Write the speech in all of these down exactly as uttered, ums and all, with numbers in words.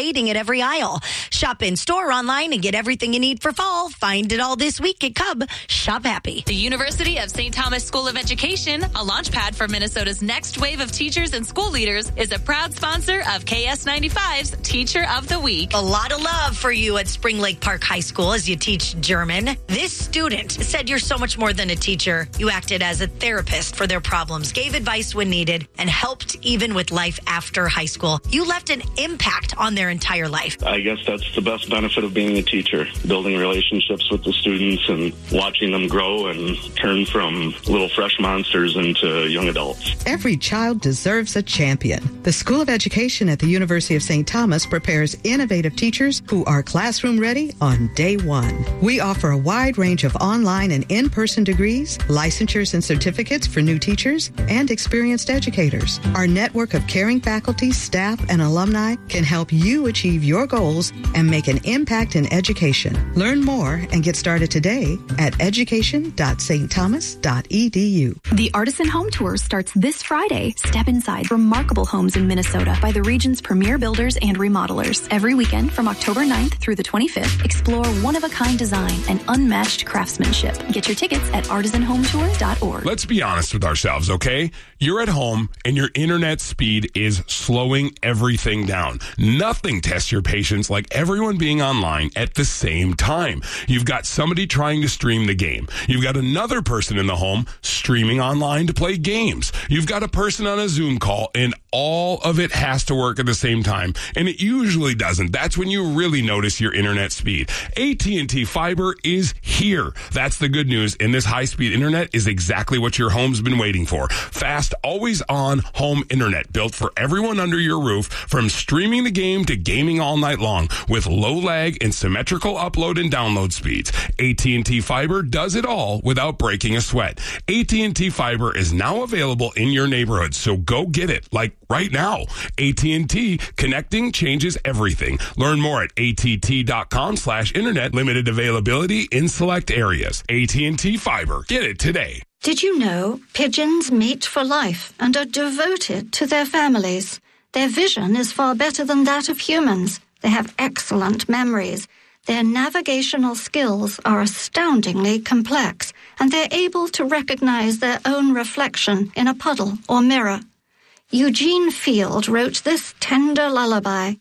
waiting at every aisle. Shop in store, online, and get everything you need for fall. Find it all this week at Cub. Shop happy. The University of Saint Thomas School of Education, a launchpad for Minnesota's next wave of teachers and school leaders, is a proud sponsor of K S ninety-five's Teacher of the Week. A lot of love for you at Spring Lake Park High School as you teach German. This student said you're so much more than a teacher. You acted as a therapist for their problems, gave advice when needed, and helped even with life after high school. You left an impact on their entire life. I guess that's the best benefit of being a teacher, building relationships with the students and watching them grow and turn from little fresh monsters into young adults. Every child deserves a champion. The School of Education at the University of Saint Thomas prepares innovative teachers who are classroom ready on day one. We offer a wide range of online and in-person degrees, licensures and certificates for new teachers, and experienced educators. Our network of caring faculty, staff, and alumni can help you achieve your goals and make an impact in education. Learn more and get started today at education dot s t thomas dot e d u. The Artisan Home Tour starts this Friday. Step inside remarkable homes in Minnesota by the region's premier builders and remodelers. Every weekend from October ninth through the twenty-fifth, explore one-of-a-kind design and unmatched craftsmanship. Get your tickets at artisan home tour dot org. Let's be honest with ourselves, okay? You're at home and your internet speed is slowing everything down. Nothing tests your patience like everyone being online at the same time. You've got somebody trying to stream the game. You've got another person in the home streaming online to play games. You've got a person on a Zoom call, and all of it has to work at the same time, and it usually doesn't. That's when you really notice your internet speed. A T and T Fiber is here. That's the good news, and this high-speed internet is exactly what your home's been waiting for. Fast, always-on home internet built for everyone under your roof, from streaming the game to gaming all night long, with low lag and symmetrical upload and download speeds. A T and T Fiber does it all without breaking a sweat. A T and T Fiber is now available in your neighborhood, so go get it, like right now. A T and T, connecting changes everything. Learn more at A T T dot com slash internet. Limited availability in select areas. A T and T Fiber. Get it today. Did you know pigeons mate for life and are devoted to their families? Their vision is far better than that of humans. They have excellent memories. Their navigational skills are astoundingly complex, and they're able to recognize their own reflection in a puddle or mirror. Eugene Field wrote this tender lullaby.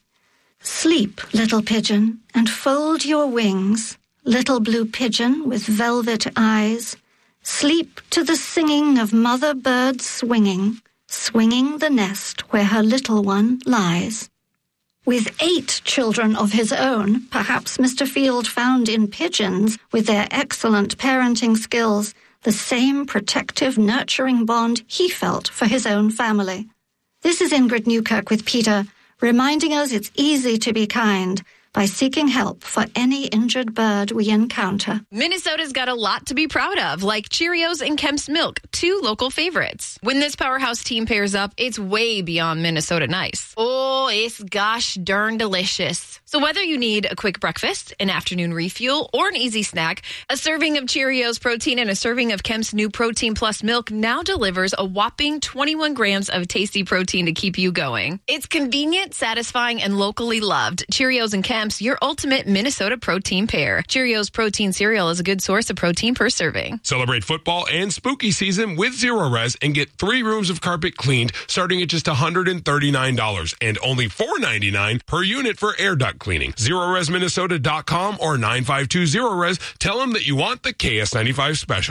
Sleep, little pigeon, and fold your wings, little blue pigeon with velvet eyes. Sleep to the singing of mother birds swinging, swinging the nest where her little one lies. With eight children of his own, perhaps Mister Field found in pigeons, with their excellent parenting skills, the same protective, nurturing bond he felt for his own family. This is Ingrid Newkirk with PETA, reminding us it's easy to be kind by seeking help for any injured bird we encounter. Minnesota's got a lot to be proud of, like Cheerios and Kemp's Milk, two local favorites. When this powerhouse team pairs up, it's way beyond Minnesota nice. Oh, it's gosh darn delicious. So whether you need a quick breakfast, an afternoon refuel, or an easy snack, a serving of Cheerios protein and a serving of Kemp's new Protein Plus milk now delivers a whopping twenty-one grams of tasty protein to keep you going. It's convenient, satisfying, and locally loved. Cheerios and Kemp's, your ultimate Minnesota protein pair. Cheerios protein cereal is a good source of protein per serving. Celebrate football and spooky season with Zero Res and get three rooms of carpet cleaned starting at just one hundred thirty-nine dollars and only four dollars and ninety-nine cents per unit for air duct cleaning. zero res minnesota dot com or nine five two zero res. Tell them that you want the K S ninety-five special.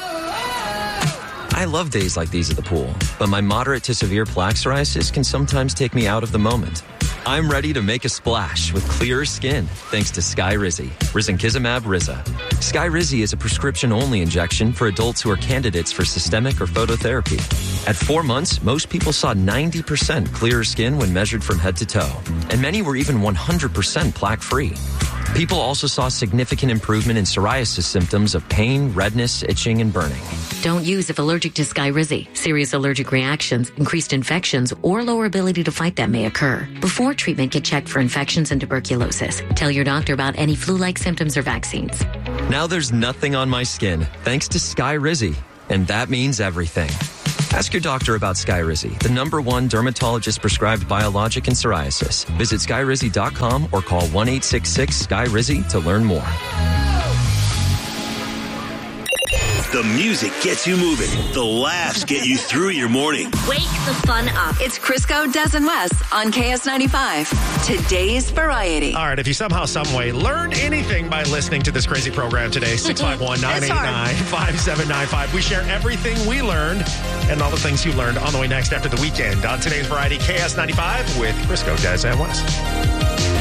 I love days like these at the pool, but my moderate to severe plaque psoriasis can sometimes take me out of the moment. I'm ready to make a splash with clearer skin thanks to Skyrizi, risankizumab Riza. Skyrizi is a prescription-only injection for adults who are candidates for systemic or phototherapy. At four months, most people saw ninety percent clearer skin when measured from head to toe, and many were even one hundred percent plaque-free. People also saw significant improvement in psoriasis symptoms of pain, redness, itching, and burning. Don't use if allergic to Skyrizi. Serious allergic reactions, increased infections, or lower ability to fight them may occur. Before treatment, get checked for infections and tuberculosis. Tell your doctor about any flu-like symptoms or vaccines. Now there's nothing on my skin thanks to Skyrizi, and that means everything. Ask your doctor about Skyrizi, the number one dermatologist-prescribed biologic in psoriasis. Visit skyrizi dot com or call one eight six six S K Y R I Z I to learn more. The music gets you moving. The laughs get you through your morning. Wake the fun up. It's Crisco, Des, and Wes on K S ninety-five. Today's Variety. All right, if you somehow, someway learned anything by listening to this crazy program today, six five one, nine eight nine, five seven nine five. We share everything we learned and all the things you learned on the way next after the weekend on today's Variety K S ninety-five with Crisco, Des, and Wes.